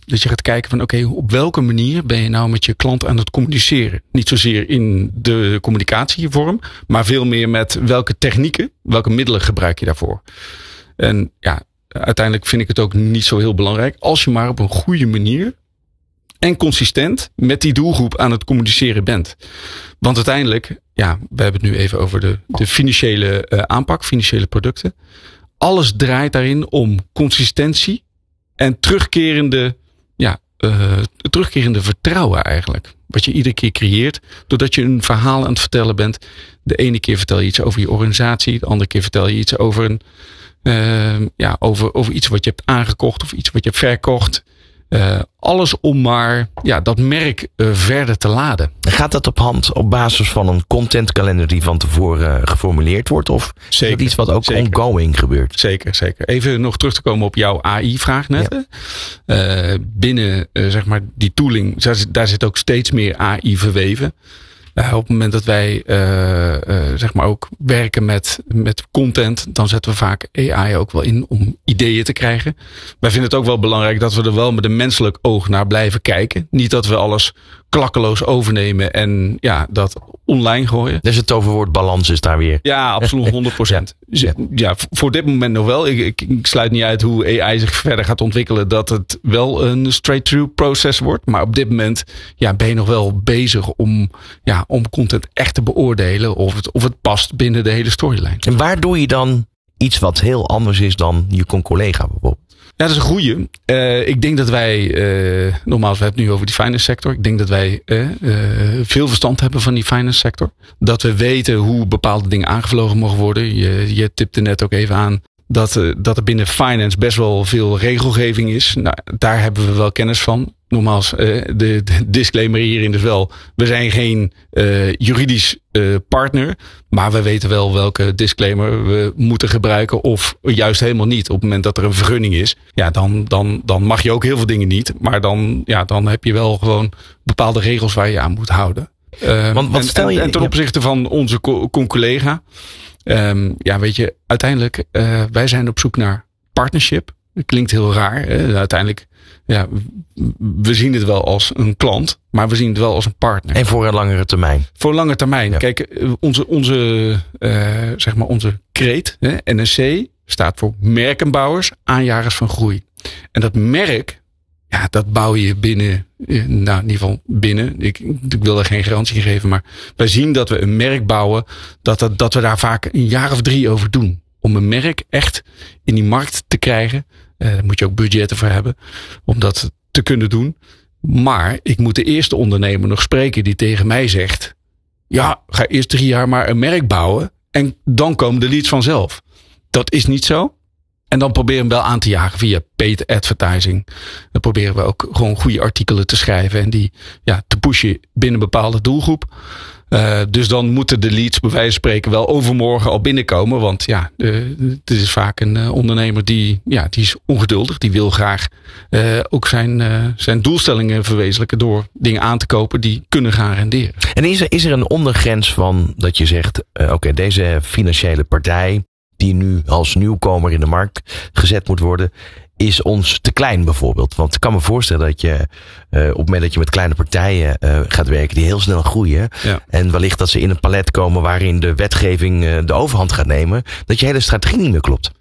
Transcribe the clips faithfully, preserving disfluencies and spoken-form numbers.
Dat je gaat kijken van oké, okay, op welke manier ben je nou met je klant aan het communiceren? Niet zozeer in de communicatievorm, maar veel meer met welke technieken, welke middelen gebruik je daarvoor. En ja, uiteindelijk vind ik het ook niet zo heel belangrijk als je maar op een goede manier en consistent met die doelgroep aan het communiceren bent. Want uiteindelijk, ja, we hebben het nu even over de, de financiële uh, aanpak, financiële producten. Alles draait daarin om consistentie en terugkerende, ja, uh, terugkerende vertrouwen eigenlijk. Wat je iedere keer creëert, doordat je een verhaal aan het vertellen bent. De ene keer vertel je iets over je organisatie, de andere keer vertel je iets over een, uh, ja, over, over iets wat je hebt aangekocht of iets wat je hebt verkocht. Uh, alles om maar ja, dat merk uh, verder te laden. Gaat dat op hand op basis van een contentkalender die van tevoren uh, geformuleerd wordt? Of zeker, is dat iets wat ook zeker. ongoing gebeurt? Zeker, zeker. Even nog terug te komen op jouw A I-vraag net. Ja. Uh, binnen uh, zeg maar die tooling, daar, daar zit ook steeds meer A I verweven. Uh, op het moment dat wij uh, uh, zeg maar ook werken met, met content, dan zetten we vaak A I ook wel in om ideeën te krijgen. Wij vinden het ook wel belangrijk dat we er wel met een menselijk oog naar blijven kijken. Niet dat we alles klakkeloos overnemen en ja, dat online gooien. Dus het toverwoord balans is daar weer. Ja, absoluut honderd procent. Ja. ja, voor dit moment nog wel. Ik, ik, ik sluit niet uit hoe A I zich verder gaat ontwikkelen, dat het wel een straight-through proces wordt. Maar op dit moment ja, ben je nog wel bezig om, ja, om content echt te beoordelen of het, of het past binnen de hele storyline. En waar doe je dan iets wat heel anders is dan je collega bijvoorbeeld? Ja, dat is een goeie. Uh, ik denk dat wij, uh, nogmaals, we hebben het nu over die finance sector. Ik denk dat wij uh, uh, veel verstand hebben van die finance sector. Dat we weten hoe bepaalde dingen aangevlogen mogen worden. Je, je tipte net ook even aan dat, uh, dat er binnen finance best wel veel regelgeving is. Nou, daar hebben we wel kennis van. Nogmaals, uh, de, de disclaimer hierin is wel, we zijn geen uh, juridisch uh, partner. Maar we weten wel welke disclaimer we moeten gebruiken of juist helemaal niet. Op het moment dat er een vergunning is, ja, dan, dan, dan mag je ook heel veel dingen niet. Maar dan, ja, dan heb je wel gewoon bepaalde regels waar je aan moet houden. Uh, Want wat stel je? En, en ten opzichte van onze co- collega. Um, ja, weet je, uiteindelijk, uh, wij zijn op zoek naar partnership. Dat klinkt heel raar. Hè? Uiteindelijk, ja, we zien het wel als een klant, maar we zien het wel als een partner. En voor een langere termijn. Voor een lange termijn. Ja. Kijk, onze, onze, uh, zeg maar onze kreet, hè, N S C, staat voor merkenbouwers, aanjagers van groei. En dat merk, ja, dat bouw je binnen, nou in ieder geval binnen. Ik, ik wil er geen garantie geven, maar wij zien dat we een merk bouwen, dat, dat, dat we daar vaak een jaar of drie over doen. Om een merk echt in die markt te krijgen. Uh, daar moet je ook budgetten voor hebben om dat te kunnen doen. Maar ik moet de eerste ondernemer nog spreken die tegen mij zegt, ja, ga eerst drie jaar maar een merk bouwen en dan komen de leads vanzelf. Dat is niet zo. En dan proberen we hem wel aan te jagen via paid advertising. Dan proberen we ook gewoon goede artikelen te schrijven en die ja, te pushen binnen een bepaalde doelgroep. Uh, dus dan moeten de leads bij wijze van spreken wel overmorgen al binnenkomen. Want ja, uh, dit is vaak een uh, ondernemer die, ja, die is ongeduldig. Die wil graag uh, ook zijn, uh, zijn doelstellingen verwezenlijken door dingen aan te kopen die kunnen gaan renderen. En is er, is er een ondergrens van dat je zegt, uh, oké, okay, deze financiële partij die nu als nieuwkomer in de markt gezet moet worden, is ons te klein bijvoorbeeld. Want ik kan me voorstellen dat je uh, op het moment dat je met kleine partijen uh, gaat werken die heel snel groeien. Ja. En wellicht dat ze in een palet komen waarin de wetgeving uh, de overhand gaat nemen. Dat je hele strategie niet meer klopt.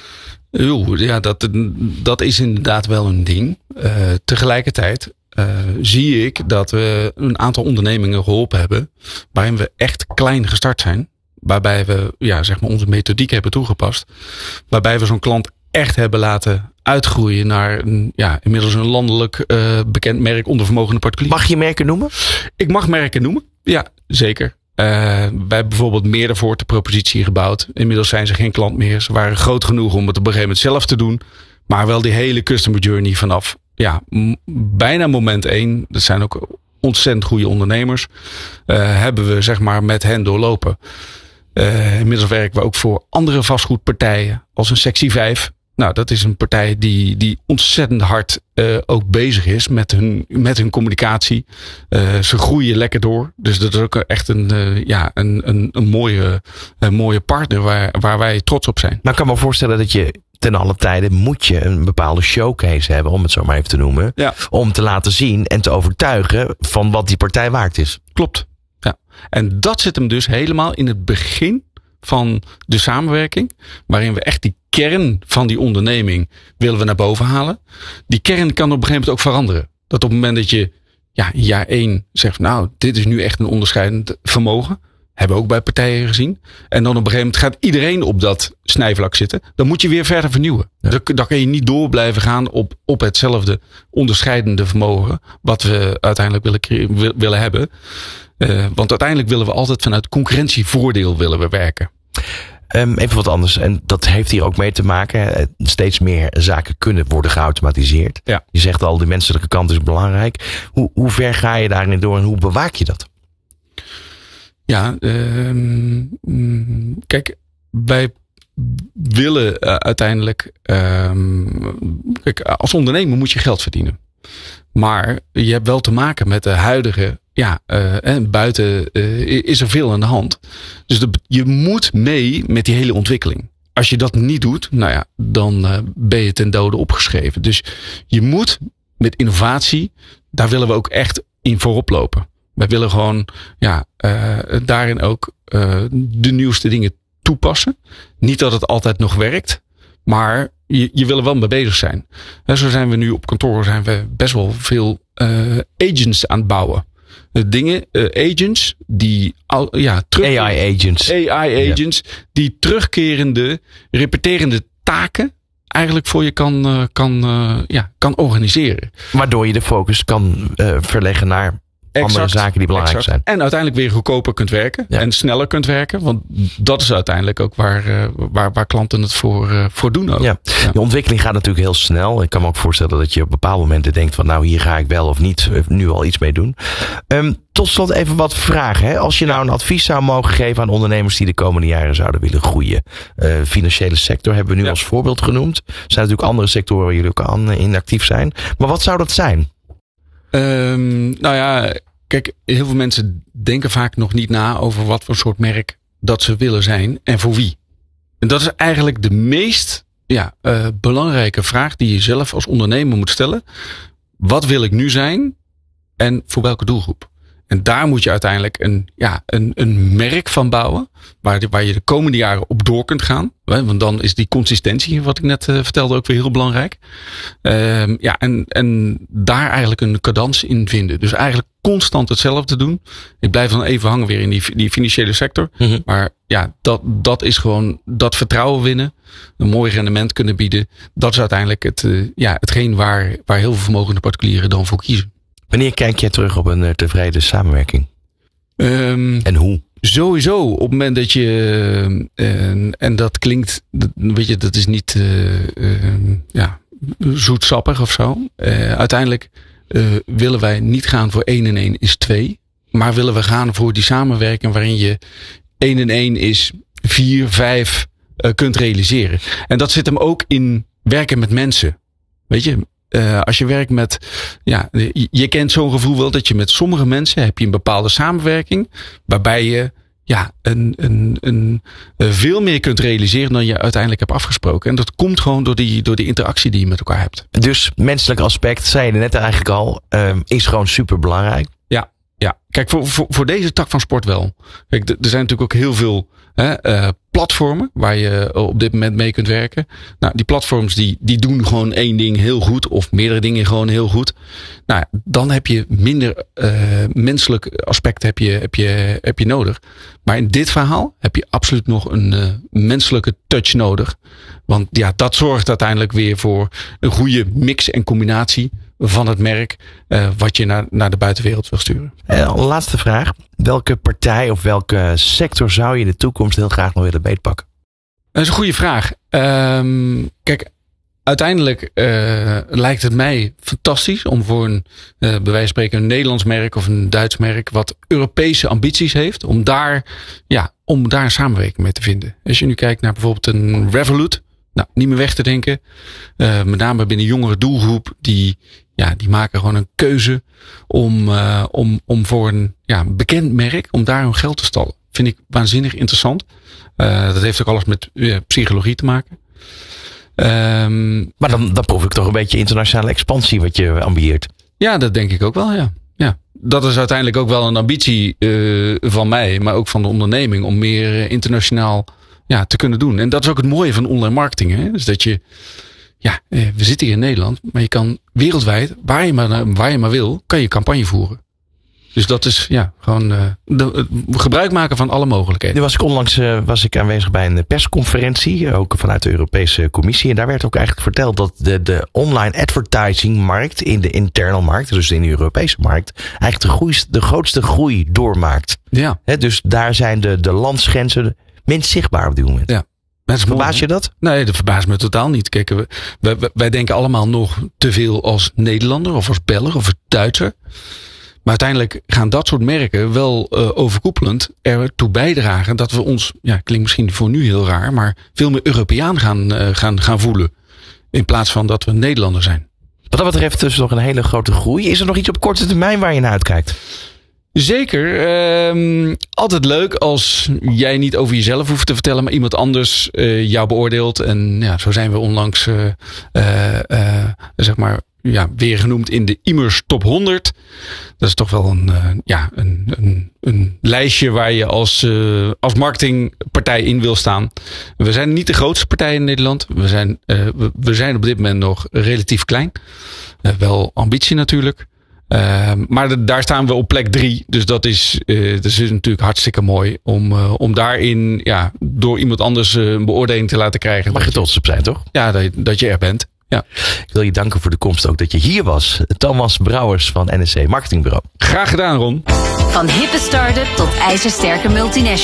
Oeh, ja, dat, dat is inderdaad wel een ding. Uh, tegelijkertijd uh, zie ik dat we een aantal ondernemingen geholpen hebben waarin we echt klein gestart zijn. Waarbij we ja, zeg maar onze methodiek hebben toegepast. Waarbij we zo'n klant echt hebben laten uitgroeien naar een, ja, inmiddels een landelijk uh, bekend merk onder vermogende particulier. Mag je merken noemen? Ik mag merken noemen, ja, zeker. Uh, wij hebben bijvoorbeeld Meerdervoort de propositie gebouwd. Inmiddels zijn ze geen klant meer. Ze waren groot genoeg om het op een gegeven moment zelf te doen. Maar wel die hele customer journey vanaf ja, m- bijna moment één. Dat zijn ook ontzettend goede ondernemers. Uh, hebben we zeg maar met hen doorlopen. Uh, inmiddels werken we ook voor andere vastgoedpartijen als een sectie vijf. Nou, dat is een partij die, die ontzettend hard uh, ook bezig is met hun, met hun communicatie. Uh, ze groeien lekker door. Dus dat is ook echt een, uh, ja, een, een, een, mooie, een mooie partner waar, waar wij trots op zijn. Maar ik kan me voorstellen dat je ten alle tijde moet je een bepaalde showcase hebben, om het zo maar even te noemen. Ja. Om te laten zien en te overtuigen van wat die partij waard is. Klopt. Ja. En dat zit hem dus helemaal in het begin van de samenwerking. Waarin we echt die kern van die onderneming willen we naar boven halen. Die kern kan op een gegeven moment ook veranderen. Dat op het moment dat je ja, in jaar één zegt, nou, dit is nu echt een onderscheidend vermogen. Hebben we ook bij partijen gezien. En dan op een gegeven moment gaat iedereen op dat snijvlak zitten. Dan moet je weer verder vernieuwen. Ja. Dan, dan kan je niet door blijven gaan op, op hetzelfde onderscheidende vermogen. Wat we uiteindelijk willen, willen hebben. Uh, want uiteindelijk willen we altijd vanuit concurrentievoordeel willen we werken. Um, even wat anders. En dat heeft hier ook mee te maken. Steeds meer zaken kunnen worden geautomatiseerd. Ja. Je zegt al, de menselijke kant is belangrijk. Hoe, hoe ver ga je daarin door en hoe bewaak je dat? Ja, um, kijk, wij willen uh, uiteindelijk... Um, kijk, als ondernemer moet je geld verdienen. Maar je hebt wel te maken met de huidige... Ja, uh, en buiten uh, is er veel aan de hand. Dus de, je moet mee met die hele ontwikkeling. Als je dat niet doet, nou ja, dan uh, ben je ten dode opgeschreven. Dus je moet met innovatie, daar willen we ook echt in voorop lopen. Wij willen gewoon ja, uh, daarin ook uh, de nieuwste dingen toepassen. Niet dat het altijd nog werkt, maar je, je wil er wel mee bezig zijn. En zo zijn we nu op kantoor zijn we best wel veel uh, agents aan het bouwen. Dingen, uh, agents die ja, terug, A I agents. A I agents ja. die terugkerende, repeterende taken eigenlijk voor je kan, uh, kan, uh, ja, kan organiseren. Waardoor je de focus kan uh, verleggen naar exact, andere zaken die belangrijk exact. zijn. En uiteindelijk weer goedkoper kunt werken. Ja. En sneller kunt werken. Want dat is uiteindelijk ook waar, uh, waar, waar klanten het voor, uh, voor doen. Ook. Ja. Ja. De ontwikkeling gaat natuurlijk heel snel. Ik kan me ook voorstellen dat je op bepaalde momenten denkt van nou hier ga ik wel of niet nu al iets mee doen. Um, tot slot even wat vragen. Hè? Als je nou een advies zou mogen geven aan ondernemers die de komende jaren zouden willen groeien. Uh, financiële sector hebben we nu ja. als voorbeeld genoemd. Er zijn natuurlijk andere sectoren waar jullie ook aan in actief zijn. Maar wat zou dat zijn? Um, nou ja, kijk, heel veel mensen denken vaak nog niet na over wat voor soort merk dat ze willen zijn en voor wie. En dat is eigenlijk de meest ja, uh, belangrijke vraag die je zelf als ondernemer moet stellen. Wat wil ik nu zijn en voor welke doelgroep? En daar moet je uiteindelijk een, ja, een, een merk van bouwen. Waar, de, waar je de komende jaren op door kunt gaan. Want dan is die consistentie, wat ik net uh, vertelde, ook weer heel belangrijk. Um, ja, en, en daar eigenlijk een cadans in vinden. Dus eigenlijk constant hetzelfde doen. Ik blijf dan even hangen weer in die, die financiële sector. Mm-hmm. Maar ja, dat, dat is gewoon dat vertrouwen winnen. Een mooi rendement kunnen bieden. Dat is uiteindelijk het, uh, ja, hetgeen waar, waar heel veel vermogende particulieren dan voor kiezen. Wanneer kijk jij terug op een tevreden samenwerking? Um, en hoe? Sowieso, op het moment dat je, uh, en dat klinkt, weet je, dat is niet uh, uh, ja, zoetsappig of zo. Uh, uiteindelijk uh, willen wij niet gaan voor één en één is twee. Maar willen we gaan voor die samenwerking waarin je één en één is vier, vijf uh, kunt realiseren. En dat zit hem ook in werken met mensen. Weet je, Uh, als je werkt met, ja, je, je kent zo'n gevoel wel dat je met sommige mensen heb je een bepaalde samenwerking waarbij je ja, een, een, een, een veel meer kunt realiseren dan je uiteindelijk hebt afgesproken. En dat komt gewoon door die, door die interactie die je met elkaar hebt. Dus menselijk aspect, zei je net eigenlijk al, uh, is gewoon super belangrijk. Ja, ja. Kijk, voor, voor, voor deze tak van sport wel. Kijk, er zijn natuurlijk ook heel veel hè, uh, platformen waar je op dit moment mee kunt werken. Nou, die platforms die, die doen gewoon één ding heel goed of meerdere dingen gewoon heel goed. Nou, dan heb je minder uh, menselijk aspect heb je, heb, je, heb je nodig. Maar in dit verhaal heb je absoluut nog een uh, menselijke touch nodig. Want ja, dat zorgt uiteindelijk weer voor een goede mix en combinatie van het merk uh, wat je naar, naar de buitenwereld wil sturen. En laatste vraag. Welke partij of welke sector zou je in de toekomst heel graag nog willen beetpakken? Dat is een goede vraag. Um, kijk, uiteindelijk uh, lijkt het mij fantastisch om voor een, uh, bij wijze van spreken, een Nederlands merk of een Duits merk wat Europese ambities heeft, om daar, ja, om daar een samenwerking mee te vinden. Als je nu kijkt naar bijvoorbeeld een Revolut, nou, niet meer weg te denken. Uh, met name binnen jongere doelgroep, die, ja, die maken gewoon een keuze om, uh, om, om voor een ja, bekend merk, om daar hun geld te stallen. Vind ik waanzinnig interessant. Uh, dat heeft ook alles met uh, psychologie te maken. Um, maar dan, dan proef ik toch een beetje internationale expansie wat je ambieert. Ja, dat denk ik ook wel, ja. ja. Dat is uiteindelijk ook wel een ambitie uh, van mij, maar ook van de onderneming om meer uh, internationaal ja, te kunnen doen. En dat is ook het mooie van online marketing. Hè? Dus dat je, ja, uh, we zitten hier in Nederland, maar je kan wereldwijd, waar je maar, waar je maar wil, kan je campagne voeren. Dus dat is ja gewoon uh, de, uh, gebruik maken van alle mogelijkheden. Nu was ik onlangs uh, was ik aanwezig bij een persconferentie, ook vanuit de Europese Commissie. En daar werd ook eigenlijk verteld dat de, de online advertisingmarkt in de internal markt, dus in de Europese markt, eigenlijk de, groei, de grootste groei doormaakt. Ja. He, dus daar zijn de, de landsgrenzen minst zichtbaar op dit moment. Ja. Verbaas je dat? Nee, dat verbaast me totaal niet. Kijk, we, wij, wij denken allemaal nog te veel als Nederlander of als Belg of als Duitser. Maar uiteindelijk gaan dat soort merken wel uh, overkoepelend ertoe bijdragen dat we ons, ja, klinkt misschien voor nu heel raar, maar veel meer Europeaan gaan, uh, gaan, gaan voelen. In plaats van dat we Nederlander zijn. Wat dat betreft dus nog een hele grote groei. Is er nog iets op korte termijn waar je naar uitkijkt? Zeker. Um, altijd leuk als jij niet over jezelf hoeft te vertellen, maar iemand anders uh, jou beoordeelt. En ja, zo zijn we onlangs uh, uh, uh, zeg maar ja, weer genoemd in de Immers Top honderd. Dat is toch wel een, uh, ja, een, een, een lijstje waar je als, uh, als marketingpartij in wil staan. We zijn niet de grootste partij in Nederland. We zijn, uh, we, we zijn op dit moment nog relatief klein. Uh, wel ambitie natuurlijk. Uh, maar de, daar staan we op plek drie. Dus dat is, uh, dat is natuurlijk hartstikke mooi. Om, uh, om daarin ja, door iemand anders uh, een beoordeling te laten krijgen. Mag je trots op zijn, toch? Ja, dat, dat je er bent. Ja. Ik wil je danken voor de komst ook dat je hier was. Thomas Brouwers van N S C Marketingbureau. Graag gedaan, Ron. Van hippe start-up tot ijzersterke multinational.